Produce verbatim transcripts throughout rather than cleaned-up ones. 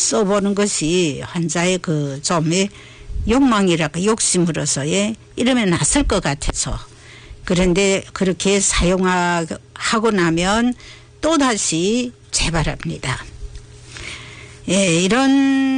써보는 것이 환자의 그 좀의 욕망이랄까 욕심으로서의 이러면 낫을 것 같아서 그런데 그렇게 사용하고 나면 또다시 재발합니다. 예, 이런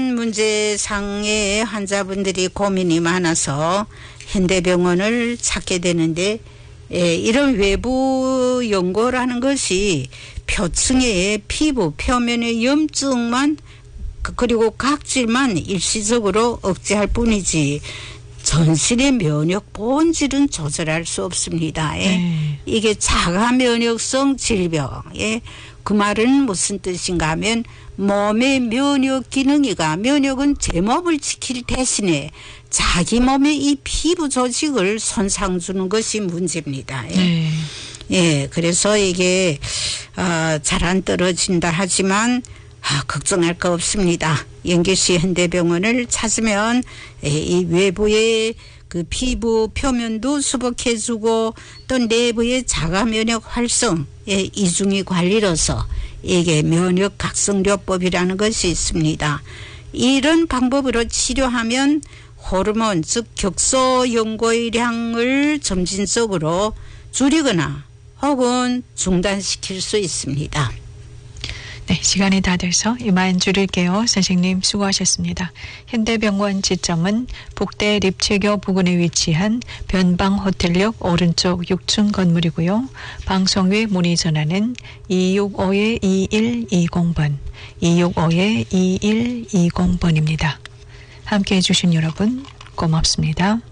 문제상의 환자분들이 고민이 많아서 현대병원을 찾게 되는데 예, 이런 외부 연고라는 것이 표층의 피부 표면의 염증만 그리고 각질만 일시적으로 억제할 뿐이지 전신의 면역 본질은 조절할 수 없습니다. 예. 네. 이게 자가 면역성 질병. 그 말은 무슨 뜻인가 하면 몸의 면역 기능이가 면역은 제 몸을 지킬 대신에 자기 몸의 이 피부 조직을 손상 주는 것이 문제입니다. 예. 네. 예, 그래서 이게 어, 잘 안 떨어진다 하지만 아, 걱정할 거 없습니다. 연계시 현대병원을 찾으면 이 외부의 그 피부 표면도 수복해주고 또 내부의 자가 면역 활성 이중이 관리로서 이게 면역 각성요법이라는 것이 있습니다. 이런 방법으로 치료하면 호르몬 즉 격소 연고의 량을 점진적으로 줄이거나 혹은 중단시킬 수 있습니다. 네, 시간이 다 돼서 이만 줄일게요. 선생님 수고하셨습니다. 현대병원 지점은 북대 립체교 부근에 위치한 변방호텔역 오른쪽 육 층 건물이고요. 방송외 문의 전화는 이육오 이일이공 번, 이육오 이일이공 번입니다. 함께해 주신 여러분 고맙습니다.